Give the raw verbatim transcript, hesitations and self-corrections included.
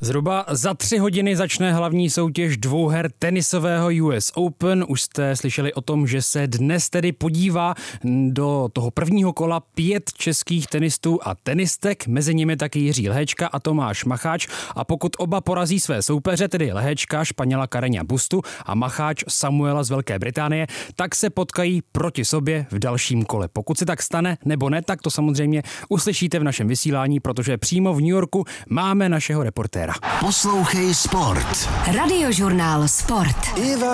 Zhruba za tři hodiny začne hlavní soutěž dvouher tenisového U S Open. Už jste slyšeli o tom, že se dnes tedy podívá do toho prvního kola pět českých tenistů a tenistek, mezi nimi taky Jiří Lehečka a Tomáš Macháč. A pokud oba porazí své soupeře, tedy Lehečka Španěla Carreña Bustu a Macháč Samuela z Velké Británie, tak se potkají proti sobě v dalším kole. Pokud se tak stane nebo ne, tak to samozřejmě uslyšíte v našem vysílání, protože přímo v New Yorku máme našeho reportéra. Poslouchej Sport. Radiožurnál Sport. Iva